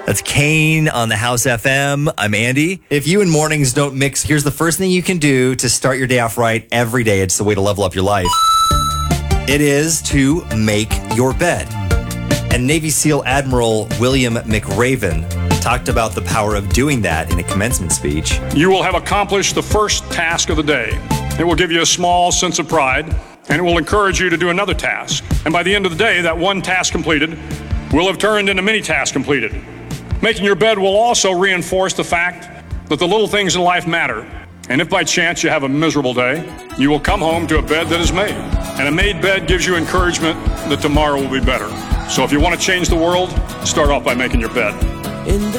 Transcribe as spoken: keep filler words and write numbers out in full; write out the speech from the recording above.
That's Kane on the House F M. I'm Andy. If you and mornings don't mix, here's the first thing you can do to start your day off right every day. It's the way to level up your life. It is to make your bed. And Navy SEAL Admiral William McRaven talked about the power of doing that in a commencement speech. You will have accomplished the first task of the day. It will give you a small sense of pride, and it will encourage you to do another task. And by the end of the day, that one task completed will have turned into many tasks completed. Making your bed will also reinforce the fact that the little things in life matter. And if by chance you have a miserable day, you will come home to a bed that is made. And a made bed gives you encouragement that tomorrow will be better. So if you want to change the world, start off by making your bed. In the